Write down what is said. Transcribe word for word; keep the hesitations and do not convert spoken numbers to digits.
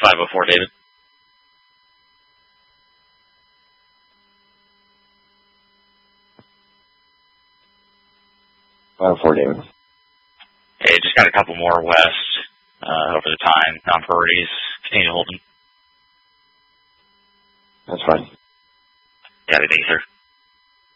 five oh four, David. five oh four, David. Hey, just got a couple more west uh, over the time. Non-priorities. Continue holding. That's fine. Yeah, thank you, sir.